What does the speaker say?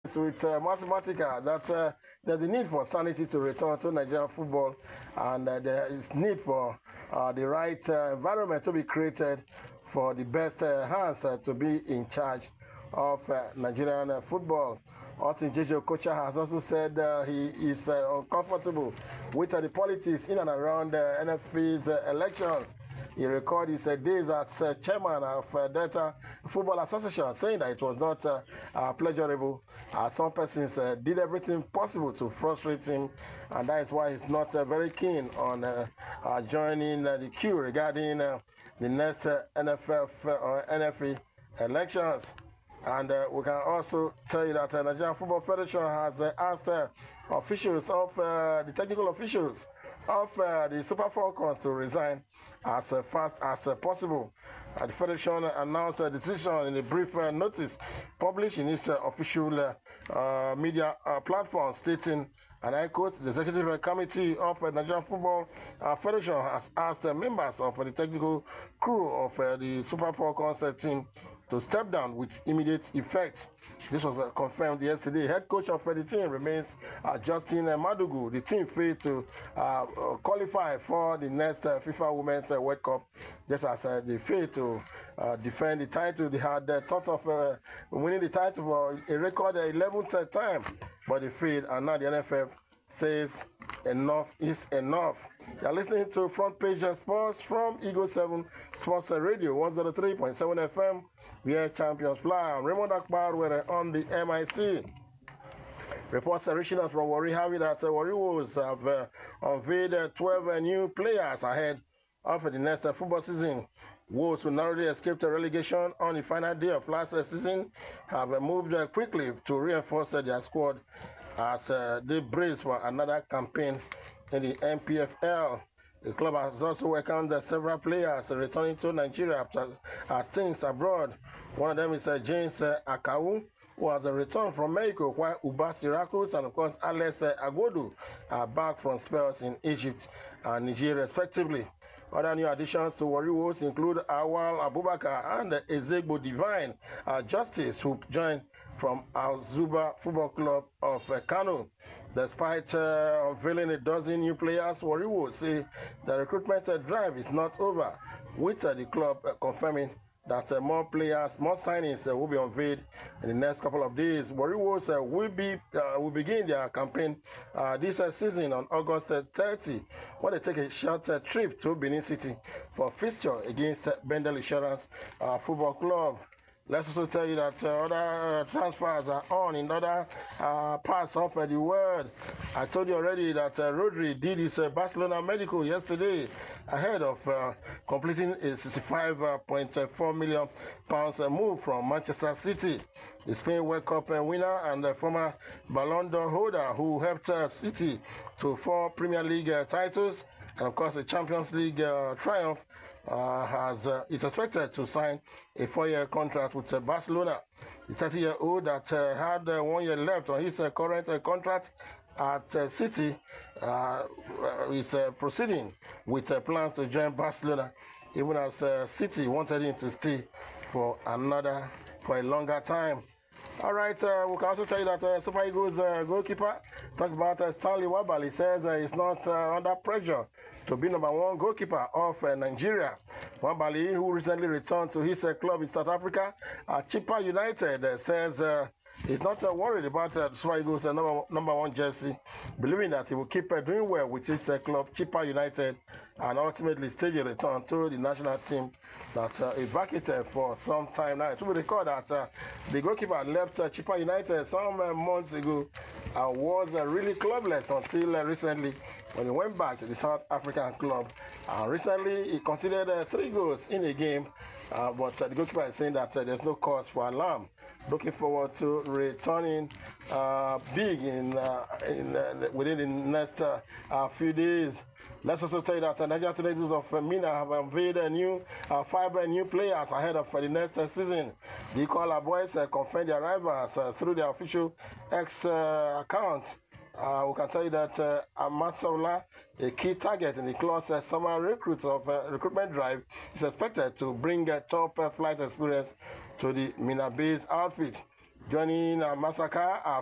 with Mathematica that there's the need for sanity to return to Nigerian football, and there is need for the right environment to be created for the best hands to be in charge of Nigerian football. Austin Jejo Kocha has also said he is uncomfortable with the politics in and around NFA's elections. He recorded his days as chairman of Delta Football Association, saying that it was not pleasurable. Some persons did everything possible to frustrate him, and that is why he's not very keen on joining the queue regarding the next NFF or NFA elections. And we can also tell you that Nigerian Football Federation has asked officials of the technical officials of the Super Falcons to resign as fast as possible. The Federation announced a decision in a brief notice published in its official media platform, stating, and I quote, the Executive Committee of the Nigerian Football Federation has asked members of the technical crew of the Super Falcons team to step down with immediate effect. This was confirmed yesterday. Head coach of the team remains Justin Madugu. The team failed to qualify for the next FIFA Women's World Cup, just as they failed to defend the title. They had thought of winning the title for a record 11th time, but they failed, and now the NFF says enough is enough. You're listening to Front Page Sports from Eagle 7 Sports Radio 103.7 FM. We are champions fly. I'm Raymond Akbar. We're on the MIC. Reports are reaching us from Warri Harvey that Warri Wolves have unveiled 12 new players ahead of the next football season. Wolves, who narrowly escaped relegation on the final day of last season, have moved quickly to reinforce their squad as they brace for another campaign in the NPFL. The club has also welcomed several players returning to Nigeria after stints abroad. One of them is James Akawu, who has returned from Mexico, while Uba Syracuse and, of course, Alex Agodu are back from spells in Egypt and Nigeria, respectively. Other new additions to Warri Wolves include Awal Abubakar and Ezegbo Divine Justice, who joined from Al-Zuba Football Club of Kano. Despite unveiling a dozen new players, Warri Wolves say the recruitment drive is not over, with the club confirming that more players, more signings will be unveiled in the next couple of days. Warri Wolves will begin their campaign this season on August 30, when they take a short trip to Benin City for fixture against Bendel Insurance Football Club. Let's also tell you that other transfers are on in other parts of the world. I told you already that Rodri did his Barcelona medical yesterday ahead of completing a £65.4 million move from Manchester City. The Spain World Cup winner and former Ballon d'Or holder who helped City to 4 Premier League titles and, of course, the Champions League triumph, is expected to sign a 4-year contract with Barcelona. The 30-year-old that had 1 year left on his current contract at City is proceeding with plans to join Barcelona, even as City wanted him to stay for a longer time. All right, we can also tell you that Super Eagles goalkeeper, talk about Stanley Wabali, says he's not under pressure to be number 1 goalkeeper of Nigeria. Wabali, who recently returned to his club in South Africa, Chippa United, says he's not worried about Super Eagles' number 1 jersey, believing that he will keep doing well with his club, Chippa United, and ultimately stage a return to the national team that he vacated for some time now. To recall that the goalkeeper left Chippa United some months ago and was really clubless until recently when he went back to the South African club. Recently, he conceded 3 goals in a game, but the goalkeeper is saying that there's no cause for alarm. Looking forward to returning big within the next few days. Let's also tell you that Nigerian Tornadoes of Mina have unveiled 5 new players ahead of the next season. The Koala Boys confirmed their arrivals through their official X account. We can tell you that Amasola, a key target in the club's summer recruitment drive, is expected to bring top flight experience to the Mina-based outfit. Joining Masaka